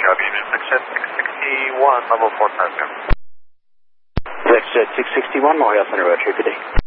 Copy, XJet 661, level 450. XJet 661, Montreal Center Road, trip today.